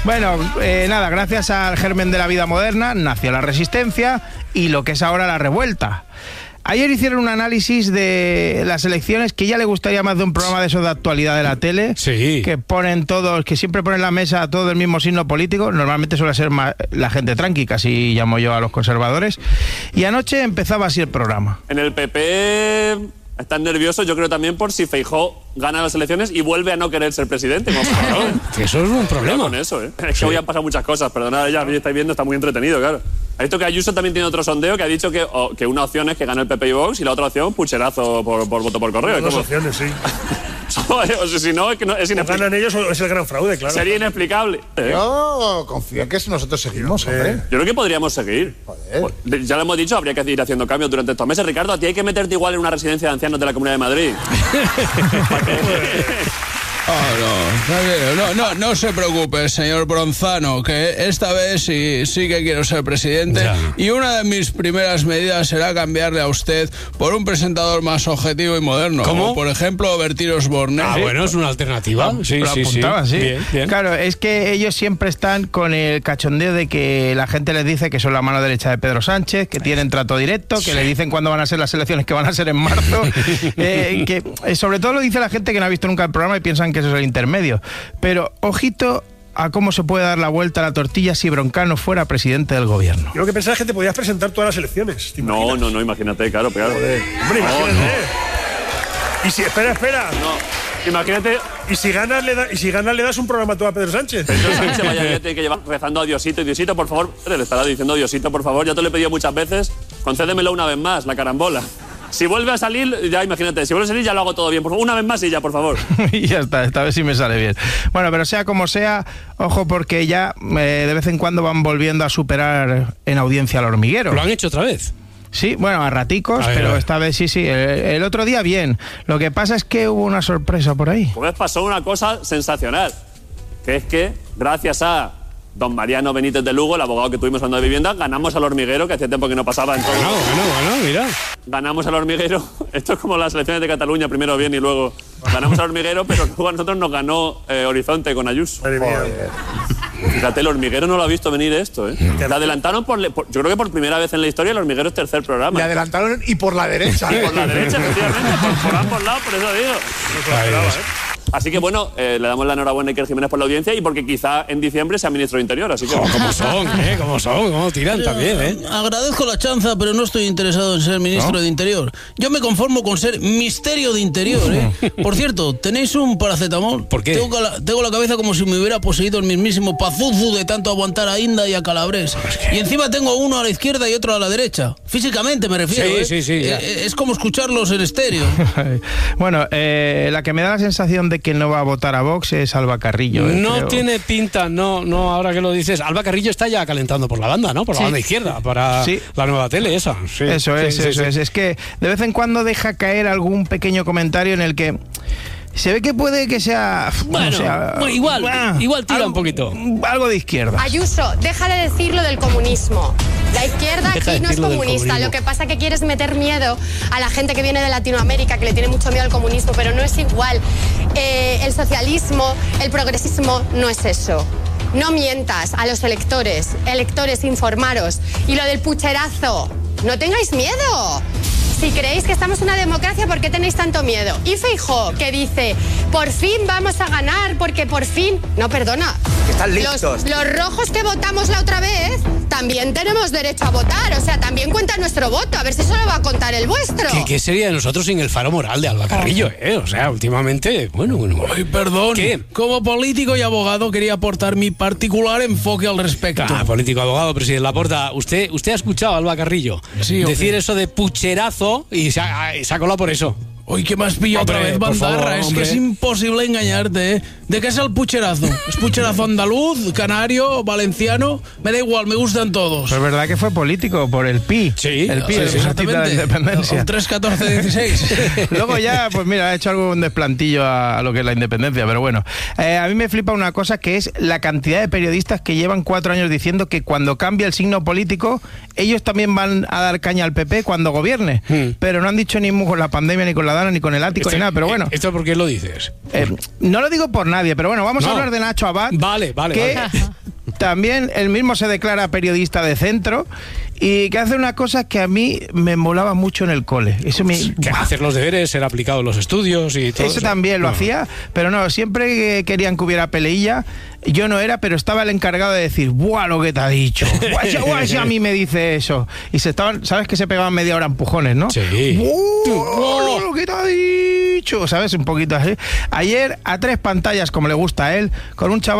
Bueno, nada, gracias al germen de la vida moderna nació la resistencia y lo que es ahora la revuelta. Ayer hicieron un análisis de las elecciones que ya le gustaría más de un programa de esos de actualidad de la tele. Sí. Que ponen todos, que siempre ponen la mesa todo el mismo signo político. Normalmente suele ser la gente tranqui, casi llamo yo a los conservadores. Y anoche empezaba así el programa. En el PP están nerviosos, yo creo también por si Feijóo gana las elecciones y vuelve a no querer ser presidente. Que eso es un problema. Con eso, Es que hoy han pasado muchas cosas, perdonad, ya estáis viendo, está muy entretenido, claro. Ha visto que Ayuso también tiene otro sondeo que ha dicho que una opción es que gane el PP y Vox y la otra opción, pucherazo por voto por correo. Dos opciones, sí. O sea, si no, es que no, es inexplicable. ¿Ganan ellos o es el gran fraude, claro? Sería inexplicable. Yo confío en que nosotros seguimos, hombre. Yo creo que podríamos seguir. Joder. Ya lo hemos dicho, habría que ir haciendo cambios durante estos meses. Ricardo, a ti hay que meterte igual en una residencia de ancianos de la Comunidad de Madrid. No se preocupe, señor Bronzano, que esta vez sí que quiero ser presidente. Ya. Y una de mis primeras medidas será cambiarle a usted por un presentador más objetivo y moderno. ¿Cómo? Como por ejemplo, Bertín Osborne. Bueno, es una alternativa. Sí, Lo apuntaba, sí. Bien. Claro, es que ellos siempre están con el cachondeo de que la gente les dice que son la mano derecha de Pedro Sánchez, que tienen trato directo, que le dicen cuándo van a ser las elecciones, que van a ser en marzo. Sobre todo lo dice la gente que no ha visto nunca el programa y piensan que eso es el intermedio. Pero ojito a cómo se puede dar la vuelta a la tortilla si Broncano fuera presidente del gobierno. Yo lo que pensaba es que te podías presentar todas las elecciones. No, imagínate, claro. Hombre, imagínate. Y si, espera. No, imagínate. Y si ganas le das un programa tú a Pedro Sánchez. Pedro Sánchez vaya que llevar rezando a Diosito. Y Diosito, por favor, le estará diciendo Diosito, por favor, ya te lo he pedido muchas veces, concédemelo una vez más, la carambola. Si vuelve a salir, ya imagínate, si vuelve a salir ya lo hago todo bien. Por favor, una vez más y ya, por favor. Y ya está, esta vez sí me sale bien. Bueno, pero sea como sea, ojo porque ya de vez en cuando van volviendo a superar en audiencia al Hormiguero. ¿Lo han hecho otra vez? Sí, bueno, a raticos, pero esta vez sí. El otro día bien. Lo que pasa es que hubo una sorpresa por ahí. Pues pasó una cosa sensacional, que es que gracias a don Mariano Benítez de Lugo, el abogado que tuvimos hablando de vivienda, ganamos al Hormiguero, que hacía tiempo que no pasaba en todo. Bueno, mira. Ganamos al Hormiguero. Esto es como las elecciones de Cataluña, primero bien y luego ganamos al Hormiguero, pero luego a nosotros nos ganó Horizonte con Ayuso. Madre mía. Fíjate, el Hormiguero no lo ha visto venir esto, Le adelantaron yo creo que por primera vez en la historia el Hormiguero es tercer programa. Le adelantaron y por la derecha. Y por la derecha, efectivamente, por ambos lados, por eso digo. Así que bueno, le damos la enhorabuena a Iker Jiménez por la audiencia y porque quizá en diciembre sea ministro de Interior, así que... ¿Cómo tiran también, Agradezco la chanza, pero no estoy interesado en ser ministro de Interior. Yo me conformo con ser Misterio de Interior, Por cierto, ¿tenéis un paracetamol? ¿Por qué? Tengo la cabeza como si me hubiera poseído el mismísimo Pazuzu de tanto aguantar a Inda y a Calabres. Y encima tengo uno a la izquierda y otro a la derecha. Físicamente me refiero, Sí. Es como escucharlos en estéreo. Bueno, la que me da la sensación de que no va a votar a Vox es Alba Carrillo. No creo. tiene pinta, no, ahora que lo dices. Alba Carrillo está ya calentando por la banda, ¿no? Por la banda izquierda, para la nueva tele esa. Sí. Eso es. Es que de vez en cuando deja caer algún pequeño comentario en el que se ve que puede que sea... igual tira un poquito. Algo de izquierda. Ayuso, deja de decir lo del comunismo. La izquierda aquí no es comunista. Lo que pasa es que quieres meter miedo a la gente que viene de Latinoamérica, que le tiene mucho miedo al comunismo, pero no es igual. El socialismo, el progresismo, no es eso. No mientas a los electores, informaros. Y lo del pucherazo, no tengáis miedo. Si creéis que estamos en una democracia, ¿por qué tenéis tanto miedo? Y Feijóo, que dice, por fin vamos a ganar, porque por fin... No, perdona. Están listos. Los rojos que votamos la otra vez, también tenemos derecho a votar. O sea, también cuenta nuestro voto. A ver si solo va a contar el vuestro. ¿Qué sería de nosotros sin el faro moral de Alba Carrillo, O sea, últimamente, bueno. Ay, perdón. ¿Qué? Como político y abogado quería aportar mi particular enfoque al respecto. Político, abogado, presidente Laporta, ¿usted ha escuchado a Alba Carrillo decir eso de pucherazo y se ha colado por eso? Uy, que me has pillado otra vez, bandarra. Es que es imposible engañarte, ¿De qué es el pucherazo? ¿Es pucherazo andaluz, canario, valenciano? Me da igual, me gustan todos. Pero es verdad que fue político por el PI. Sí, el PI, el exactamente. de la Independencia. El 3-14-16. Luego ya, pues mira, ha hecho algún desplantillo a lo que es la independencia, pero bueno. A mí me flipa una cosa que es la cantidad de periodistas que llevan 4 años diciendo que cuando cambia el signo político, ellos también van a dar caña al PP cuando gobierne. Pero no han dicho ni mu con la pandemia ni con la Ciudadanos, ni con el ático, ni nada, pero bueno. ¿Esto por qué lo dices? No lo digo por nadie, pero bueno, vamos a hablar de Nacho Abad. Vale. Que también él mismo se declara periodista de centro y que hace una cosa que a mí me molaba mucho en el cole. Eso que hacer los deberes, ser aplicado en los estudios y todo eso. También lo hacía, pero no, siempre querían que hubiera peleilla. Yo no era, pero estaba el encargado de decir, ¡buah, lo que te ha dicho! ¡Guay, a mí me dice eso! Y se estaban, ¿sabes que se pegaban media hora empujones, no? Sí. ¡Buah, lo que te ha dicho! ¿Sabes? Un poquito así. Ayer, a 3 pantallas, como le gusta a él, con un chaval